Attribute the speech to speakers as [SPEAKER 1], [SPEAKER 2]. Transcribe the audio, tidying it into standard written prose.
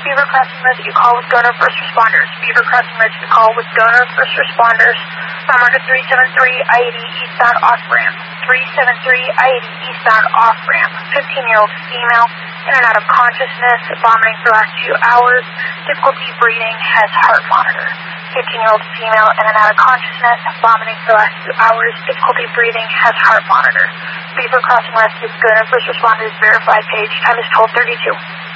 [SPEAKER 1] Beaver Crossing Rescue Call with donor first responders. Beaver Crossing Rescue Call with donor first responders. Number to 373 I-80 eastbound off-ramp. 373 I-80 eastbound off-ramp. 15-year-old female, in and out of consciousness, vomiting for the last 2 hours. Difficulty breathing, has heart monitor. 15-year-old female, in and out of consciousness, vomiting for the last 2 hours. Difficulty breathing, has heart monitor. Beaver Crossing Rescue donor first responders verified page. Time is 12:32.